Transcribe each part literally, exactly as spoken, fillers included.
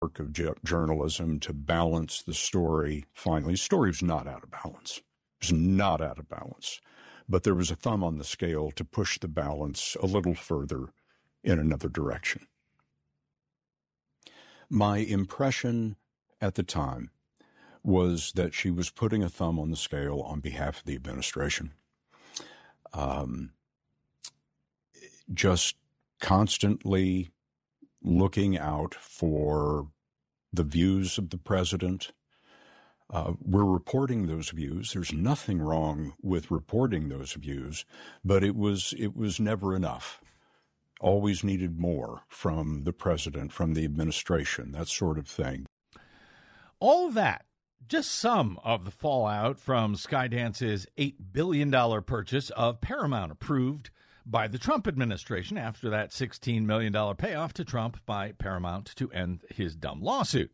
work of j- journalism to balance the story. Finally, the story was not out of balance. It was not out of balance. But there was a thumb on the scale to push the balance a little further in another direction. My impression at the time was that she was putting a thumb on the scale on behalf of the administration. Um, just constantly looking out for the views of the president. Uh, we're reporting those views. There's nothing wrong with reporting those views, but it was it was never enough. Always needed more from the president, from the administration, that sort of thing. All of that, just some of the fallout from Skydance's eight billion dollars purchase of Paramount, approved by the Trump administration after that sixteen million dollars payoff to Trump by Paramount to end his dumb lawsuit.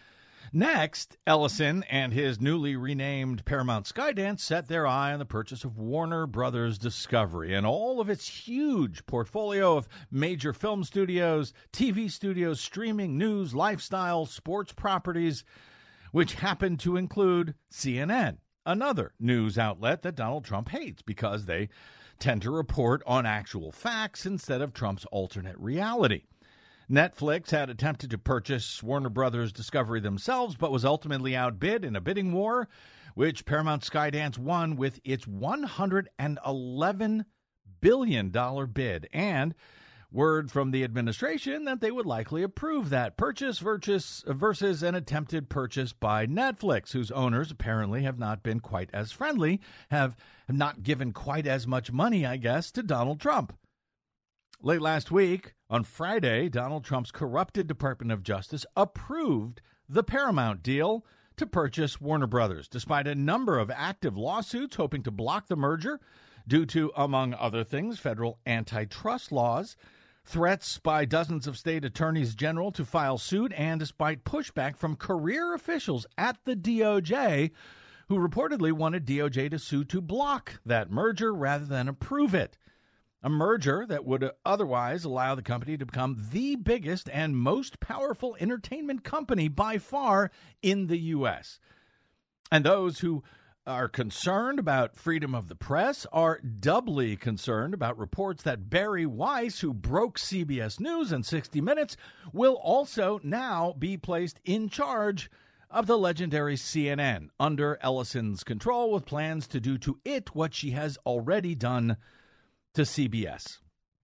Next, Ellison and his newly renamed Paramount Skydance set their eye on the purchase of Warner Brothers Discovery and all of its huge portfolio of major film studios, T V studios, streaming, news, lifestyle, sports properties, which happen to include C N N, another news outlet that Donald Trump hates because they tend to report on actual facts instead of Trump's alternate reality. Netflix had attempted to purchase Warner Brothers Discovery themselves, but was ultimately outbid in a bidding war, which Paramount Skydance won with its one hundred eleven billion dollars bid, and word from the administration that they would likely approve that purchase versus, versus an attempted purchase by Netflix, whose owners apparently have not been quite as friendly, have not given quite as much money, I guess, to Donald Trump. Late last week, on Friday, Donald Trump's corrupted Department of Justice approved the Paramount deal to purchase Warner Brothers, despite a number of active lawsuits hoping to block the merger due to, among other things, federal antitrust laws, threats by dozens of state attorneys general to file suit, and despite pushback from career officials at the D O J, who reportedly wanted D O J to sue to block that merger rather than approve it. A merger that would otherwise allow the company to become the biggest and most powerful entertainment company by far in the U S. And those who are concerned about freedom of the press are doubly concerned about reports that Barry Weiss, who broke C B S News and sixty minutes, will also now be placed in charge of the legendary C N N under Ellison's control, with plans to do to it what she has already done to C B S.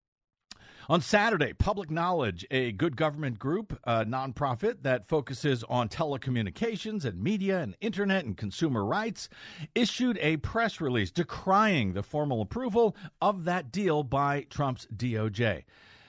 On Saturday, Public Knowledge, a good government group, a nonprofit that focuses on telecommunications and media and internet and consumer rights, issued a press release decrying the formal approval of that deal by Trump's D O J.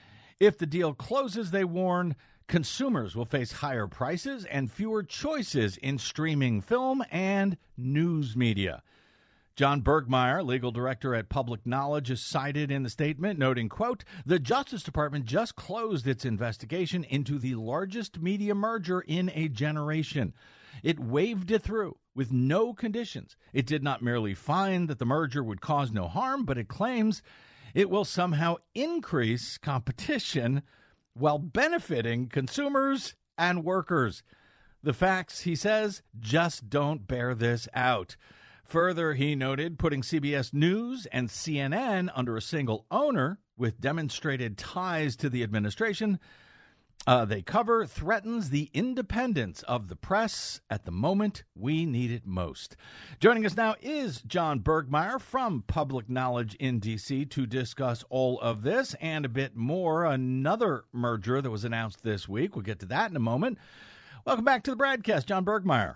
If the deal closes, they warn, consumers will face higher prices and fewer choices in streaming film and news media. John Bergmeyer, legal director at Public Knowledge, is cited in the statement, noting, quote, "The Justice Department just closed its investigation into the largest media merger in a generation. It waved it through with no conditions. It did not merely find that the merger would cause no harm, but it claims it will somehow increase competition while benefiting consumers and workers. The facts," he says, "just don't bear this out." Further, he noted, putting C B S News and C N N under a single owner with demonstrated ties to the administration uh, they cover threatens the independence of the press at the moment we need it most. Joining us now is John Bergmeyer from Public Knowledge in D C to discuss all of this and a bit more. Another merger that was announced this week. We'll get to that in a moment. Welcome back to the broadcast, John Bergmeyer.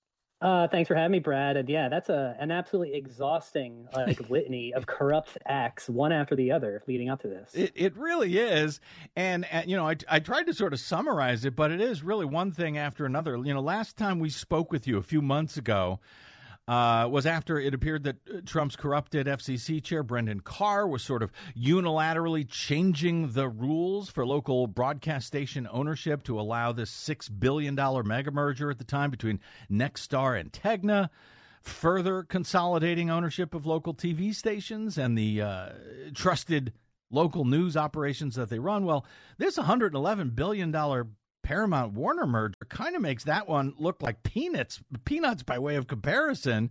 Uh, thanks for having me, Brad. And yeah, that's a an absolutely exhausting like litany of corrupt acts, one after the other, leading up to this. It it really is, and, and you know, I I tried to sort of summarize it, but it is really one thing after another. You know, last time we spoke with you a few months ago uh, was after it appeared that Trump's corrupted F C C chair Brendan Carr was sort of unilaterally changing the rules for local broadcast station ownership to allow this six billion dollars mega merger at the time between Nexstar and Tegna, further consolidating ownership of local T V stations and the uh, trusted local news operations that they run. Well, this one hundred eleven billion dollars Paramount Warner merger kind of makes that one look like peanuts, peanuts by way of comparison.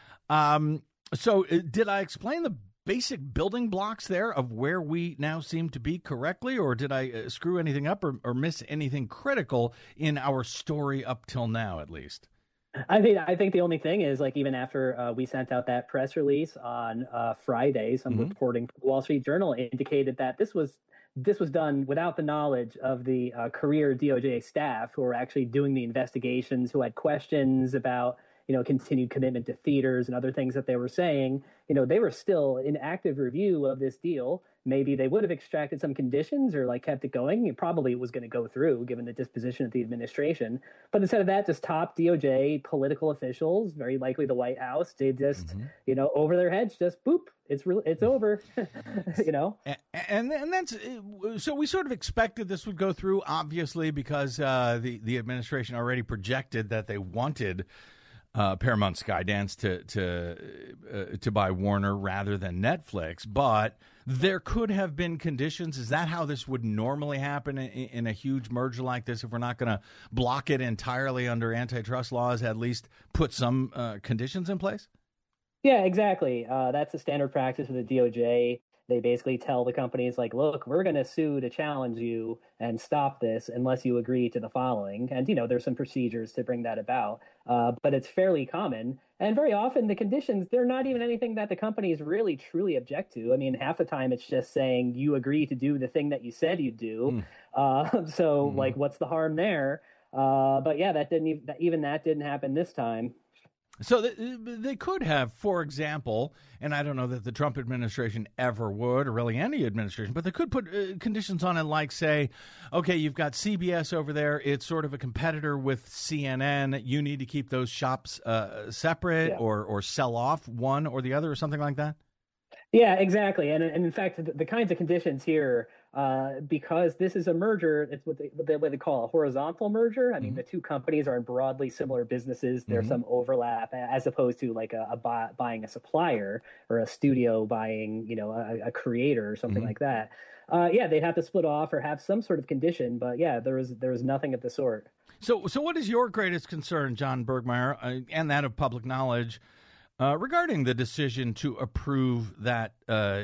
Um, so uh, did I explain the basic building blocks there of where we now seem to be correctly, or did I uh, screw anything up or, or miss anything critical in our story up till now, at least? I mean, I think the only thing is, like, even after uh, we sent out that press release on uh, Friday, some mm-hmm. reporting from the Wall Street Journal indicated that this was this was done without the knowledge of the uh, career D O J staff who were actually doing the investigations, who had questions about, you know, continued commitment to theaters and other things that they were saying. You know, they were still in active review of this deal. Maybe they would have extracted some conditions or like kept it going. It probably was going to go through given the disposition of the administration. But instead of that, just top D O J political officials, very likely the White House, they just, mm-hmm. you know, over their heads, just boop, it's real, it's over, you know? And, and and that's, so we sort of expected this would go through, obviously, because uh, the, the administration already projected that they wanted Uh, Paramount Skydance to to uh, to buy Warner rather than Netflix, but there could have been conditions. Is that how this would normally happen in, in a huge merger like this? If we're not going to block it entirely under antitrust laws, at least put some uh, conditions in place? Yeah, exactly. Uh, that's the standard practice with the D O J. They basically tell the companies, like, look, we're going to sue to challenge you and stop this unless you agree to the following. And, you know, there's some procedures to bring that about. Uh, but it's fairly common. And very often the conditions, they're not even anything that the companies really truly object to. I mean, half the time it's just saying you agree to do the thing that you said you'd do. Mm. Uh, so, mm. like, what's the harm there? Uh, but, yeah, that didn't even, even that didn't happen this time. So they could have, for example, and I don't know that the Trump administration ever would, or really any administration, but they could put uh, conditions on it like, say, okay, you've got C B S over there. It's sort of a competitor with C N N. You need to keep those shops uh, separate, yeah. or or sell off one or the other or something like that. Yeah, exactly. And, and in fact, the, the kinds of conditions here, uh, because this is a merger, it's what they, what they call a horizontal merger. I mean, mm-hmm. the two companies are in broadly similar businesses. There's mm-hmm. some overlap as opposed to like a, a buy, buying a supplier or a studio buying, you know, a, a creator or something mm-hmm. like that. Uh, yeah, they'd have to split off or have some sort of condition. But yeah, there was there was nothing of the sort. So, so what is your greatest concern, John Burgmeier, uh, and that of public knowledge, Uh, regarding the decision to approve that uh,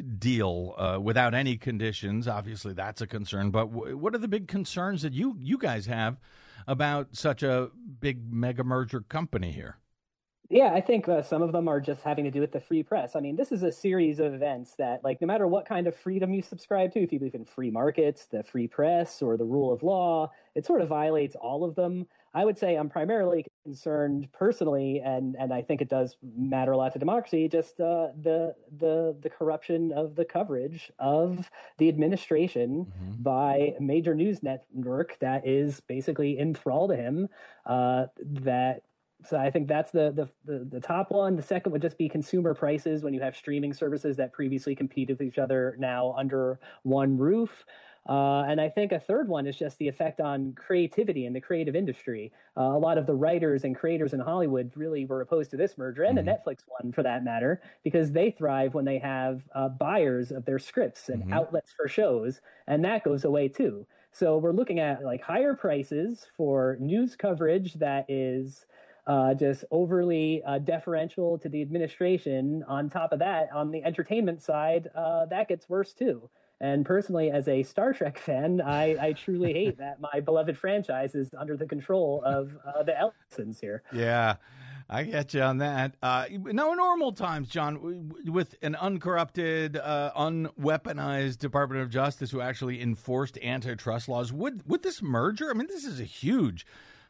deal uh, without any conditions? Obviously, that's a concern. But w- what are the big concerns that you you guys have about such a big mega merger company here? Yeah, I think uh, some of them are just having to do with the free press. I mean, this is a series of events that, like, no matter what kind of freedom you subscribe to, if you believe in free markets, the free press, or the rule of law, it sort of violates all of them. I would say I'm primarily concerned personally, and, and I think it does matter a lot to democracy, just uh, the the the corruption of the coverage of the administration mm-hmm. by a major news network that is basically in thrall to him. Uh, that so I think that's the, the the the top one. The second would just be consumer prices when you have streaming services that previously competed with each other now under one roof. Uh, and I think a third one is just the effect on creativity in the creative industry. Uh, a lot of the writers and creators in Hollywood really were opposed to this merger, and mm-hmm. the Netflix one for that matter, because they thrive when they have uh, buyers of their scripts and mm-hmm. outlets for shows, and that goes away too. So we're looking at like higher prices for news coverage that is uh, just overly uh, deferential to the administration. On top of that, on the entertainment side, uh, that gets worse too. And personally, as a Star Trek fan, I, I truly hate that my beloved franchise is under the control of uh, the Ellisons here. Yeah, I get you on that. Uh, now, in normal times, John, with an uncorrupted, uh, unweaponized Department of Justice who actually enforced antitrust laws, would would this merger? I mean, this is a huge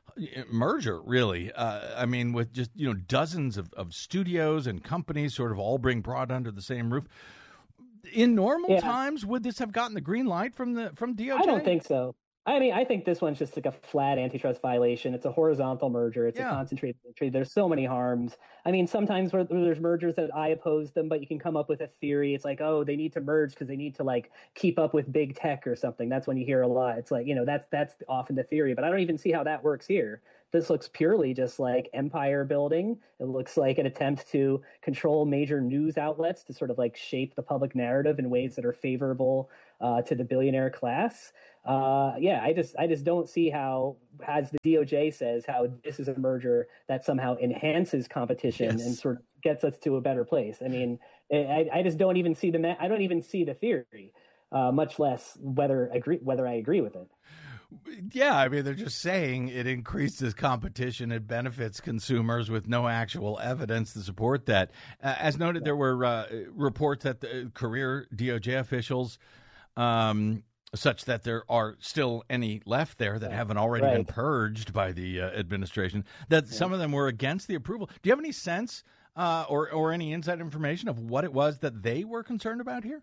merger, really. Uh, I mean, with just, you know, dozens of, of studios and companies sort of all being brought under the same roof. In normal yeah. times, would this have gotten the green light from the from D O J? I don't think so. I mean, I think this one's just like a flat antitrust violation. It's a horizontal merger. It's yeah. a concentrated entry. There's so many harms. I mean, sometimes where there's mergers that I oppose them, but you can come up with a theory. It's like, oh, they need to merge because they need to like keep up with big tech or something. That's when you hear a lot. It's like, you know, that's that's often the theory, but I don't even see how that works here. This looks purely just like empire building. It looks like an attempt to control major news outlets to sort of like shape the public narrative in ways that are favorable uh, to the billionaire class. Uh, yeah, I just I just don't see how, as the D O J says, how this is a merger that somehow enhances competition Yes. and sort of gets us to a better place. I mean, I, I just don't even see the I don't even see the theory, uh, much less whether agree whether I agree with it. Yeah, I mean, they're just saying it increases competition, it benefits consumers with no actual evidence to support that. Uh, as noted, there were uh, reports that the career D O J officials, um, such that there are still any left there that haven't already Right. been purged by the uh, administration, that yeah. some of them were against the approval. Do you have any sense uh, or, or any inside information of what it was that they were concerned about here?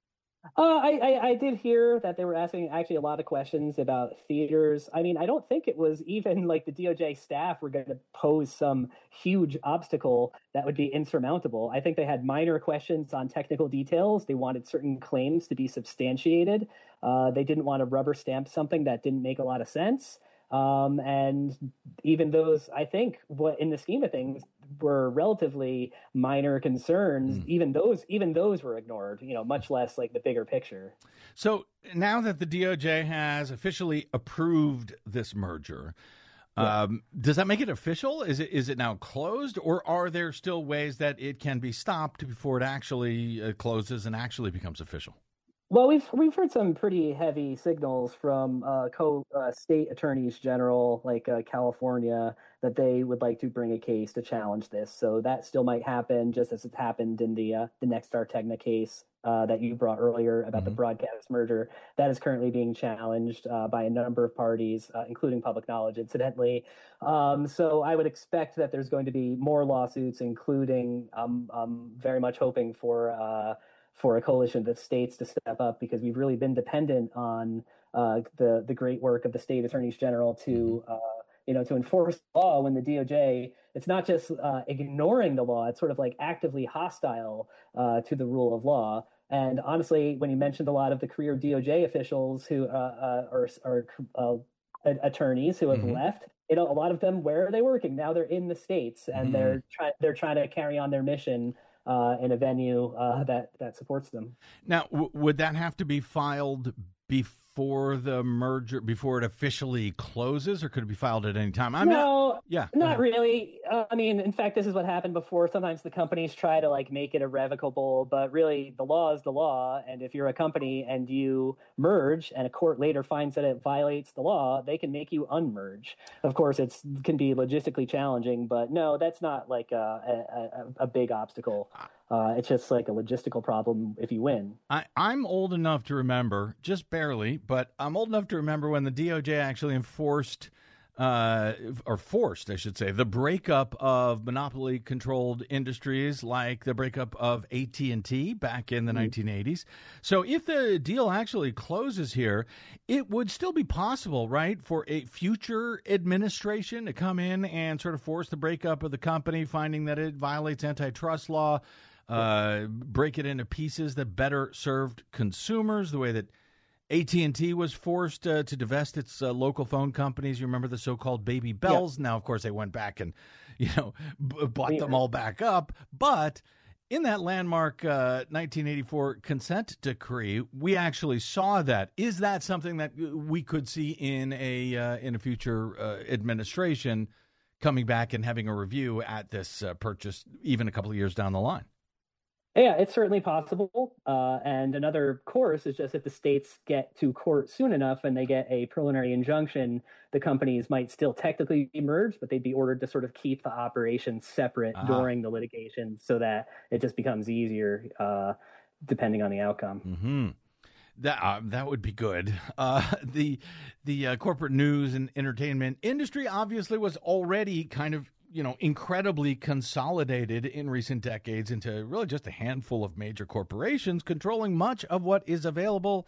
Uh, I, I, I did hear that they were asking actually a lot of questions about theaters. I mean, I don't think it was even like the D O J staff were going to pose some huge obstacle that would be insurmountable. I think they had minor questions on technical details. They wanted certain claims to be substantiated. Uh, they didn't want to rubber stamp something that didn't make a lot of sense. Um, and even those, I think, what in the scheme of things were relatively minor concerns, mm. even those, even those were ignored. You know, much less like the bigger picture. So now that the D O J has officially approved this merger, yeah. um, does that make it official? Is it is it now closed, or are there still ways that it can be stopped before it actually uh, closes and actually becomes official? Well, we've we've heard some pretty heavy signals from uh, co uh, state attorneys general, like uh, California, that they would like to bring a case to challenge this. So that still might happen, just as it happened in the uh, the Nexstar Tegna case uh, that you brought earlier about mm-hmm. the broadcast merger. That is currently being challenged uh, by a number of parties, uh, including Public Knowledge, incidentally. Um, so I would expect that there's going to be more lawsuits, including um, um, very much hoping for. Uh, for a coalition of states to step up, because we've really been dependent on uh, the the great work of the state attorneys general to uh, you know to enforce the law. When the D O J, it's not just uh, ignoring the law; it's sort of like actively hostile uh, to the rule of law. And honestly, when you mentioned a lot of the career D O J officials who uh, uh, are, are uh, attorneys who have mm-hmm. left, you know, a lot of them, where are they working now? They're in the states, and mm-hmm. they're trying they're trying to carry on their mission. Uh, in a venue uh, that that supports them. Now, w- would that have to be filed before the merger, before it officially closes, or could it be filed at any time? I mean, no, yeah, not really. Uh, I mean, in fact, this is what happened before. Sometimes the companies try to like make it irrevocable, but really, the law is the law. And if you're a company and you merge, and a court later finds that it violates the law, they can make you unmerge. Of course, it's can be logistically challenging, but no, that's not like a a, a big obstacle. Uh, it's just like a logistical problem if you win. I, I'm old enough to remember, just barely, but I'm old enough to remember when the D O J actually enforced, uh, or forced, I should say, the breakup of monopoly-controlled industries, like the breakup of A T and T back in the mm-hmm. nineteen eighties. So if the deal actually closes here, it would still be possible, right, for a future administration to come in and sort of force the breakup of the company, finding that it violates antitrust law, Uh, break it into pieces that better served consumers, the way that A T and T was forced uh, to divest its uh, local phone companies. You remember the so-called baby bells? Yeah. Now, of course, they went back and, you know, b- bought yeah. them all back up. But in that landmark uh, nineteen eighty-four consent decree, we actually saw that. Is that something that we could see in a uh, in a future uh, administration, coming back and having a review at this uh, purchase, even a couple of years down the line? Yeah, it's certainly possible. Uh, and another course is just if the states get to court soon enough and they get a preliminary injunction, the companies might still technically be merged, but they'd be ordered to sort of keep the operations separate uh-huh. during the litigation, so that it just becomes easier uh, depending on the outcome. Mm-hmm. That uh, that would be good. Uh, the the uh, corporate news and entertainment industry obviously was already kind of, you know, incredibly consolidated in recent decades into really just a handful of major corporations controlling much of what is available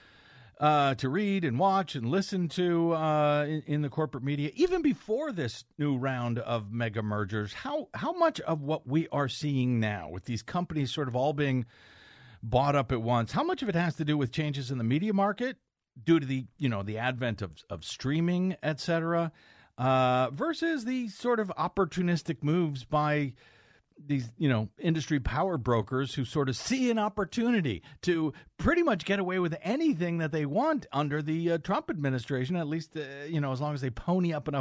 uh, to read and watch and listen to uh, in, in the corporate media. Even before this new round of mega mergers, how how much of what we are seeing now with these companies sort of all being bought up at once, how much of it has to do with changes in the media market due to the, you know, the advent of, of streaming, et cetera, uh, versus the sort of opportunistic moves by these, you know, industry power brokers who sort of see an opportunity to pretty much get away with anything that they want under the uh, Trump administration, at least, uh, you know, as long as they pony up enough